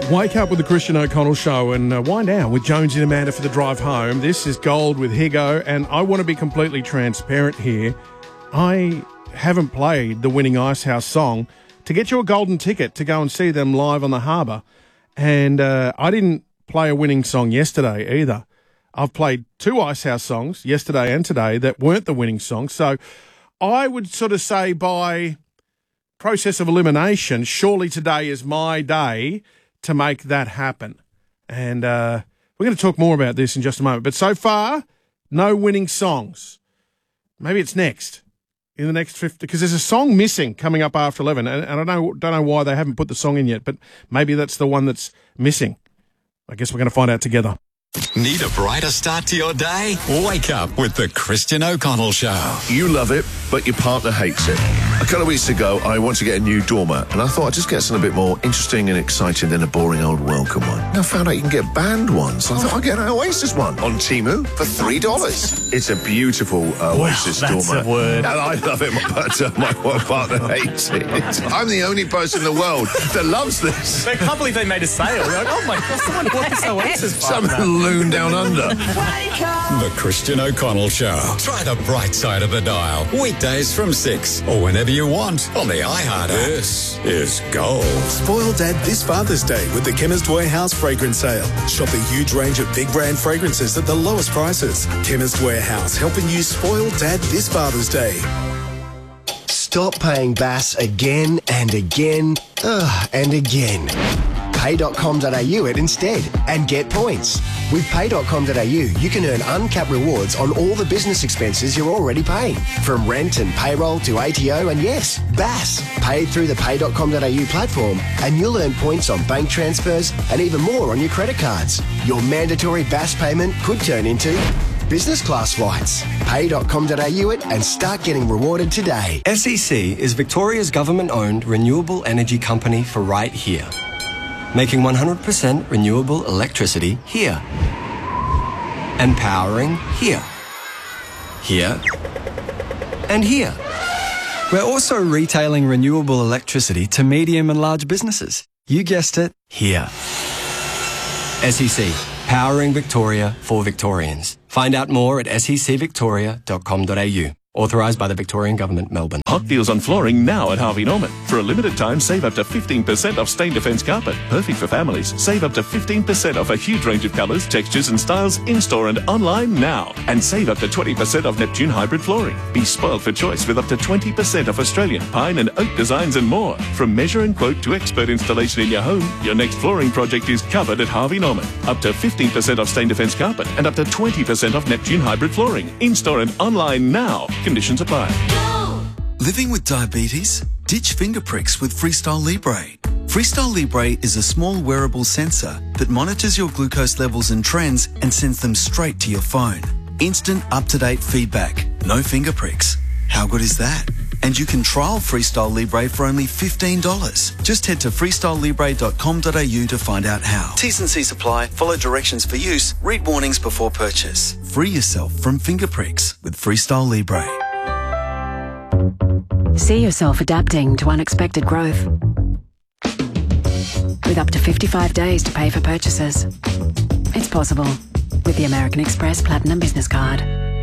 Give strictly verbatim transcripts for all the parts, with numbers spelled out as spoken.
Wake up with the Christian O'Connell Show and uh, wind down with Jonesy and Amanda for the drive home. This is Gold with Higo, and I want to be completely transparent here. I haven't played the winning Icehouse song to get you a golden ticket to go and see them live on the harbour, and uh, I didn't play a winning song yesterday either. I've played two Icehouse songs, yesterday and today, that weren't the winning song, so I would sort of say by process of elimination, surely today is my day to make that happen. And uh, we're going to talk more about this in just a moment. But so far, no winning songs. Maybe it's next, in the next fifty, because there's a song missing coming up after eleven. And, and I don't, don't know why they haven't put the song in yet, but maybe that's the one that's missing. I guess we're going to find out together. Need a brighter start to your day? Wake up with the Christian O'Connell Show. You love it, but your partner hates it. A couple of weeks ago, I wanted to get a new doormat, and I thought I'd just get something a bit more interesting and exciting than a boring old welcome one. And I found out you can get band ones. So I thought I'd get an Oasis one on Temu for three dollars. It's a beautiful uh, Oasis wow, that's doormat. A word. And I love it, but uh, my partner hates it. I'm the only person in the world that loves this. I can't believe they made a sale. You're like, oh my God, someone bought this Oasis Some loon down under. The Christian O'Connell Show. Try the bright side of the dial. Weekdays from six or whenever you want on the iHeart app. This is Gold. Spoil Dad this Father's Day with the Chemist Warehouse Fragrance Sale. Shop a huge range of big brand fragrances at the lowest prices. Chemist Warehouse, helping you spoil Dad this Father's Day. Stop paying B A S again and again ugh, and again. pay dot com dot a u it instead and get points. With pay dot com dot a u, you can earn uncapped rewards on all the business expenses you're already paying, from rent and payroll to A T O and, yes, B A S. Paid through the pay dot com dot a u platform, and you'll earn points on bank transfers and even more on your credit cards. Your mandatory B A S payment could turn into business class flights. pay dot com dot a u it and start getting rewarded today. S E C is Victoria's government-owned renewable energy company for right here. Making one hundred percent renewable electricity here. And powering here. Here. And here. We're also retailing renewable electricity to medium and large businesses. You guessed it, here. S E C, powering Victoria for Victorians. Find out more at s e c victoria dot com dot a u. Authorised by the Victorian Government, Melbourne. Hot deals on flooring now at Harvey Norman. For a limited time, save up to fifteen percent off Stain Defence carpet. Perfect for families. Save up to fifteen percent off a huge range of colours, textures and styles in-store and online now. And save up to twenty percent off Neptune hybrid flooring. Be spoiled for choice with up to twenty percent off Australian pine and oak designs and more. From measure and quote to expert installation in your home, your next flooring project is covered at Harvey Norman. Up to fifteen percent off Stain Defence carpet and up to twenty percent off Neptune hybrid flooring. In-store and online now. Conditions apply. Living with diabetes? Ditch finger pricks with Freestyle Libre. Freestyle Libre is a small wearable sensor that monitors your glucose levels and trends and sends them straight to your phone. Instant, up-to-date feedback. No finger pricks. How good is that? And you can trial Freestyle Libre for only fifteen dollars. Just head to freestyle libre dot com dot a u to find out how. T's and C's apply. Follow directions for use. Read warnings before purchase. Free yourself from finger pricks with Freestyle Libre. See yourself adapting to unexpected growth. With up to fifty-five days to pay for purchases. It's possible with the American Express Platinum Business Card.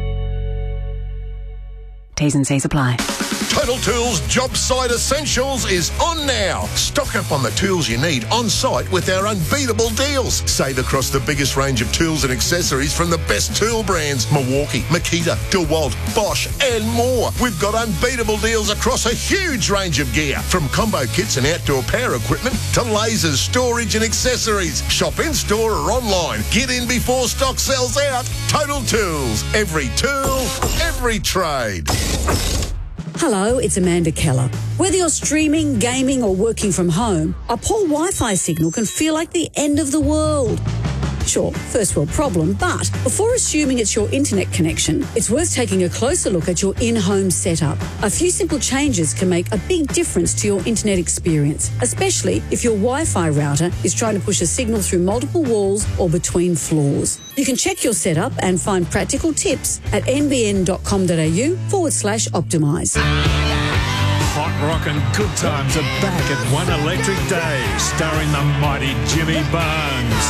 T's and C's apply. Total Tools Job Site Essentials is on now. Stock up on the tools you need on site with our unbeatable deals. Save across the biggest range of tools and accessories from the best tool brands, Milwaukee, Makita, DeWalt, Bosch and more. We've got unbeatable deals across a huge range of gear, from combo kits and outdoor power equipment to lasers, storage and accessories. Shop in store or online. Get in before stock sells out. Total Tools. Every tool, every trade. Hello, it's Amanda Keller. Whether you're streaming, gaming or working from home, a poor Wi-Fi signal can feel like the end of the world. Sure, first world problem, but before assuming it's your internet connection, it's worth taking a closer look at your in-home setup. A few simple changes can make a big difference to your internet experience, especially if your Wi-Fi router is trying to push a signal through multiple walls or between floors. You can check your setup and find practical tips at n b n dot com dot a u forward slash optimise. Hot Rockin' good times are back at One Electric Day, starring the mighty Jimmy Barnes.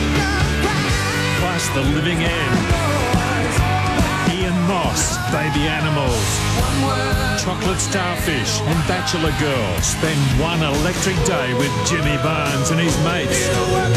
Plus The Living End. Ian Moss, Baby Animals. Chocolate Starfish and Bachelor Girl. Spend one electric day with Jimmy Barnes and his mates.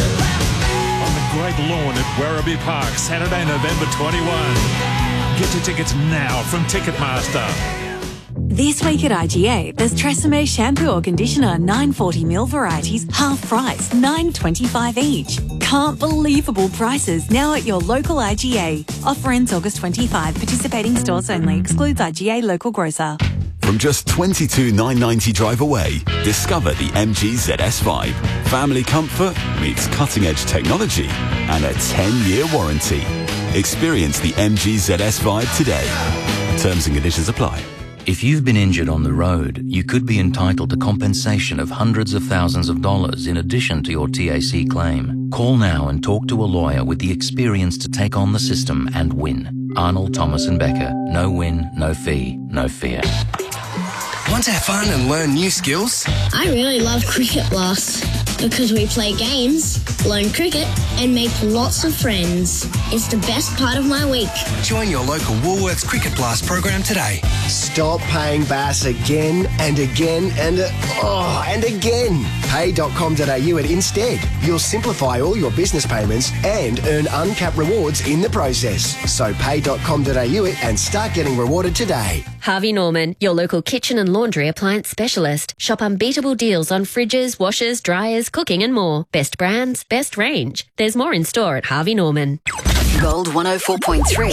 On the great lawn at Werribee Park, Saturday, November twenty-first. Get your tickets now from Ticketmaster. This week at I G A, there's Tresemme shampoo or conditioner, nine forty milliliter varieties, half price, nine twenty-five each. Can't believable prices now at your local I G A. Offer ends August twenty-fifth. Participating stores only. Excludes I G A local grocer. From just twenty-two thousand nine hundred ninety drive away, discover the M G Z S Vibe. Family comfort meets cutting-edge technology and a ten-year warranty. Experience the M G Z S Vibe today. Terms and conditions apply. If you've been injured on the road, you could be entitled to compensation of hundreds of thousands of dollars in addition to your T A C claim. Call now and talk to a lawyer with the experience to take on the system and win. Arnold, Thomas and Becker. No win, no fee, no fear. Want to have fun and learn new skills? I really love Cricket Blast because we play games, learn cricket and make lots of friends. It's the best part of my week. Join your local Woolworths Cricket Blast program today. Stop paying Bass again and again and uh, oh, and again. pay dot com dot a u at Instead. You'll simplify all your business payments and earn uncapped rewards in the process. So pay dot com dot a u it and start getting rewarded today. Harvey Norman, your local kitchen and laundry appliance specialist. Shop unbeatable deals on fridges, washers, dryers, cooking and more. Best brands, best range. There's more in store at Harvey Norman. Gold one oh four point three.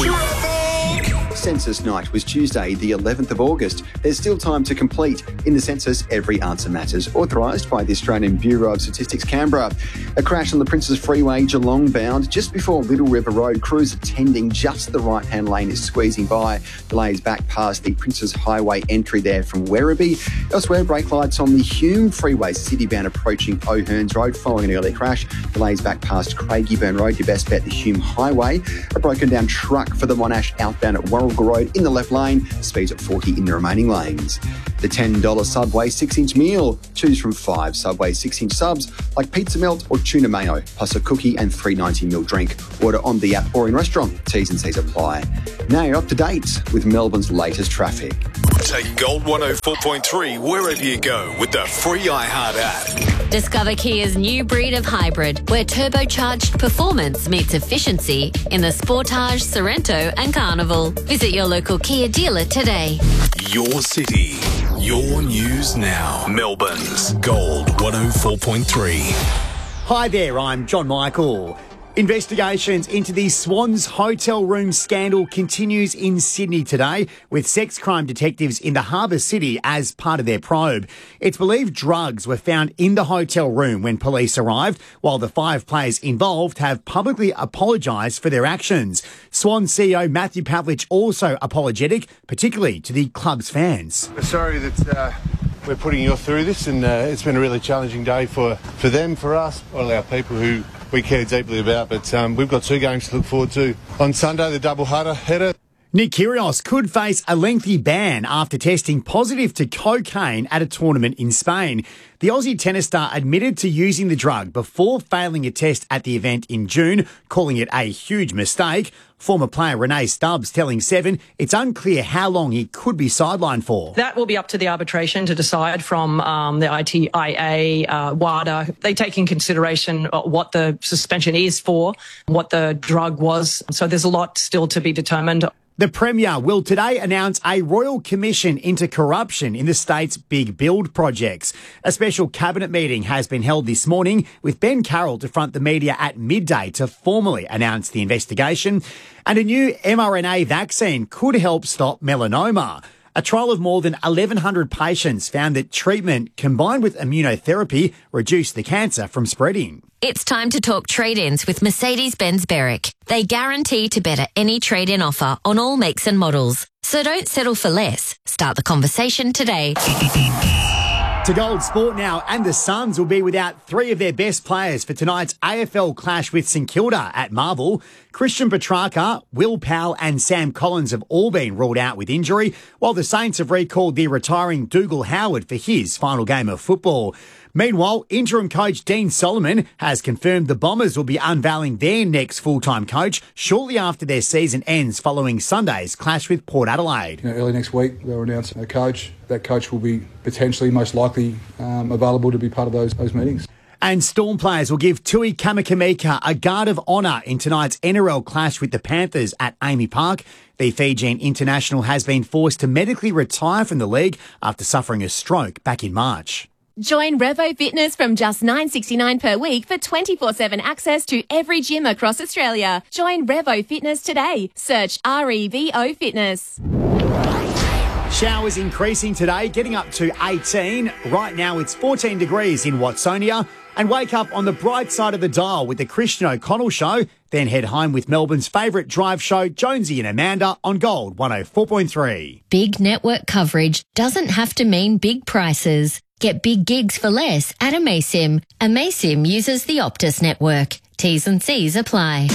Census night was Tuesday, the eleventh of August. There's still time to complete. In the census, every answer matters. Authorised by the Australian Bureau of Statistics, Canberra. A crash on the Princes Freeway, Geelong bound, just before Little River Road. Crews attending just the right-hand lane is squeezing by. Delays back past the Princes Highway entry there from Werribee. Elsewhere, brake lights on the Hume Freeway, city bound approaching O'Hearns Road following an early crash. Delays back past Craigieburn Road. Your best bet, the Hume Highway. A broken down truck for the Monash outbound at Warrell Road in the left lane, speeds at forty in the remaining lanes. The ten dollars Subway six inch meal. Choose from five Subway six inch subs like pizza melt or tuna mayo, plus a cookie and three ninety ml drink. Order on the app or in restaurant. T's and C's apply. Now you're up to date with Melbourne's latest traffic. Take Gold one oh four point three wherever you go with the free iHeart app. Discover Kia's new breed of hybrid, where turbocharged performance meets efficiency in the Sportage, Sorento and Carnival. Visit your local Kia dealer today. Your city, your news now. Melbourne's Gold one oh four point three. Hi there, I'm John Michael. Investigations into the Swans hotel room scandal continues in Sydney today, with sex crime detectives in the Harbour City as part of their probe. It's believed drugs were found in the hotel room when police arrived, while the five players involved have publicly apologised for their actions. Swans C E O Matthew Pavlich also apologetic, particularly to the club's fans. We're sorry that uh, we're putting you through this, and uh, it's been a really challenging day for, for them, for us, all our people who we care deeply about, but um, we've got two games to look forward to. On Sunday, the double header. header. Nick Kyrgios could face a lengthy ban after testing positive to cocaine at a tournament in Spain. The Aussie tennis star admitted to using the drug before failing a test at the event in June, calling it a huge mistake. Former player Renee Stubbs telling Seven it's unclear how long he could be sidelined for. That will be up to the arbitration to decide from um, the I T I A, uh, WADA. They take in consideration what the suspension is for, what the drug was. So there's a lot still to be determined. The Premier will today announce a royal commission into corruption in the state's big build projects. A special cabinet meeting has been held this morning with Ben Carroll to front the media at midday to formally announce the investigation. And a new mRNA vaccine could help stop melanoma. A trial of more than eleven hundred patients found that treatment combined with immunotherapy reduced the cancer from spreading. It's time to talk trade-ins with Mercedes-Benz Berwick. They guarantee to better any trade-in offer on all makes and models. So don't settle for less. Start the conversation today. To Gold Sport now, and the Suns will be without three of their best players for tonight's A F L clash with St Kilda at Marvel. Christian Petrarca, Will Powell and Sam Collins have all been ruled out with injury, while the Saints have recalled the retiring Dougal Howard for his final game of football. Meanwhile, interim coach Dean Solomon has confirmed the Bombers will be unveiling their next full-time coach shortly after their season ends following Sunday's clash with Port Adelaide. You know, early next week, they'll announce a coach. That coach will be potentially, most likely, um, available to be part of those, those meetings. And Storm players will give Tui Kamakamika a guard of honour in tonight's N R L clash with the Panthers at Amy Park. The Fijian international has been forced to medically retire from the league after suffering a stroke back in March. Join Revo Fitness from just nine dollars sixty-nine per week for twenty-four seven access to every gym across Australia. Join Revo Fitness today. Search R E V O Fitness. Showers increasing today, getting up to eighteen. Right now it's fourteen degrees in Watsonia. And wake up on the bright side of the dial with the Christian O'Connell Show. Then head home with Melbourne's favourite drive show, Jonesy and Amanda, on Gold one oh four point three. Big network coverage doesn't have to mean big prices. Get big gigs for less at Amaysim. Amaysim uses the Optus network. T's and C's apply.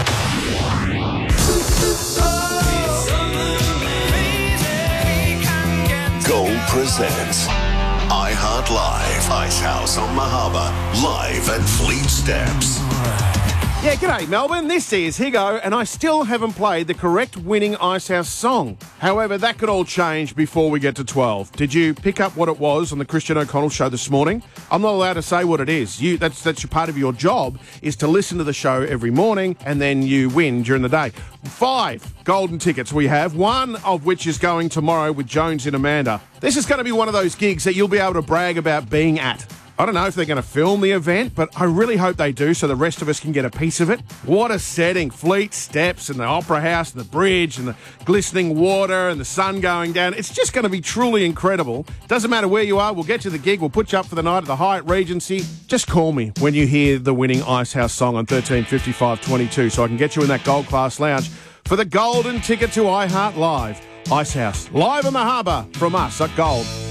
Gold presents iHeart Live, Ice House on Mahaba, live at Fleet Steps. Yeah, g'day Melbourne, this is Higo, and I still haven't played the correct winning Icehouse song. However, that could all change before we get to twelve. Did you pick up what it was on the Christian O'Connell Show this morning? I'm not allowed to say what it is. You, that's that's your part of your job, is to listen to the show every morning, and then you win during the day. Five golden tickets we have, one of which is going tomorrow with Jones and Amanda. This is going to be one of those gigs that you'll be able to brag about being at. I don't know if they're going to film the event, but I really hope they do so the rest of us can get a piece of it. What a setting. Fleet Steps and the Opera House and the bridge and the glistening water and the sun going down. It's just going to be truly incredible. Doesn't matter where you are. We'll get you the gig. We'll put you up for the night at the Hyatt Regency. Just call me when you hear the winning Icehouse song on thirteen fifty-five twenty-two so I can get you in that gold class lounge for the golden ticket to iHeart Live. Icehouse, live in the harbour from us at Gold.